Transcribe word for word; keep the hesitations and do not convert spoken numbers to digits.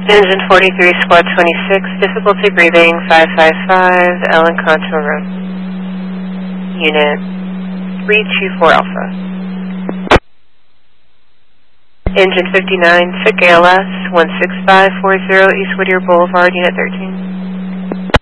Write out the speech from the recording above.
Engine forty-three, Squad twenty-six, difficulty breathing, five five five, Ellen Contour Road. Unit three two four Alpha. Engine fifty-nine, F I C A L S, one six five four zero, East Whittier Boulevard, Unit thirteen.